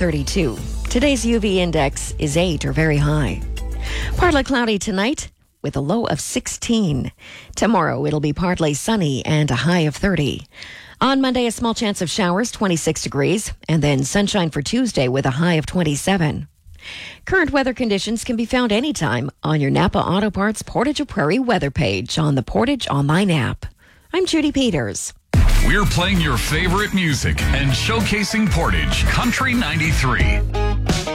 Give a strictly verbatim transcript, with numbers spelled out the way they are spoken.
thirty-two. Today's U V index is eight or very high. Partly cloudy tonight with a low of sixteen. Tomorrow it'll be partly sunny and a high of thirty. On Monday, a small chance of showers, twenty-six degrees, and then sunshine for Tuesday with a high of twenty-seven. Current weather conditions can be found anytime on your Napa Auto Parts Portage of Prairie weather page on the Portage Online app. I'm Judy Peters. We're playing your favorite music and showcasing Portage Country ninety-three.